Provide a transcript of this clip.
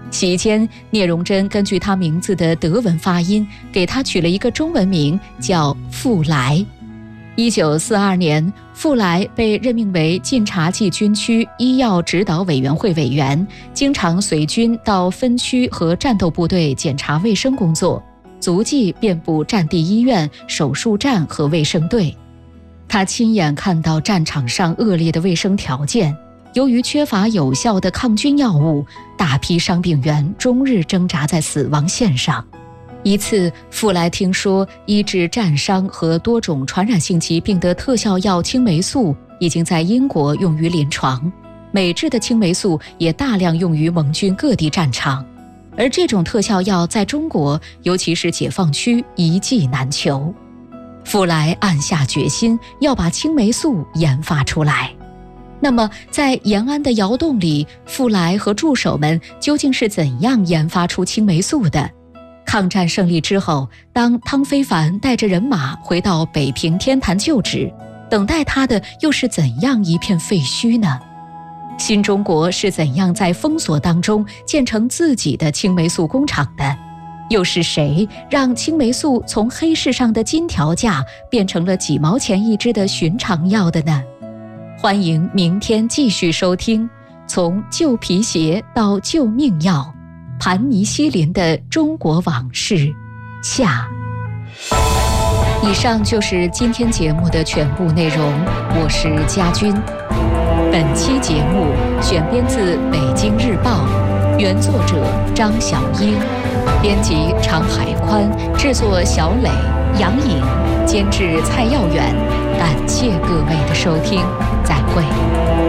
席间，聂荣臻根据他名字的德文发音，给他取了一个中文名，叫傅来。1942年，傅来被任命为晋察冀军区医药指导委员会委员，经常随军到分区和战斗部队检查卫生工作，足迹遍布战地医院、手术站和卫生队。他亲眼看到战场上恶劣的卫生条件，由于缺乏有效的抗菌药物，大批伤病员终日挣扎在死亡线上。一次，傅来听说医治战伤和多种传染性疾病的特效药青霉素已经在英国用于临床，美制的青霉素也大量用于盟军各地战场，而这种特效药在中国，尤其是解放区一剂难求。傅来暗下决心要把青霉素研发出来。那么在延安的窑洞里，傅来和助手们究竟是怎样研发出青霉素的？抗战胜利之后，当汤非凡带着人马回到北平天坛就职，等待他的又是怎样一片废墟呢？新中国是怎样在封锁当中建成自己的青霉素工厂的？又是谁让青霉素从黑市上的金条价变成了几毛钱一支的寻常药的呢？欢迎明天继续收听从旧皮鞋到救命药，盘尼西林的中国往事下。以上就是今天节目的全部内容，我是佳君。本期节目选编自《北京日报》，原作者张晓英，编辑常海宽，制作小磊、杨颖，监制蔡耀远。感谢各位的收听，再会。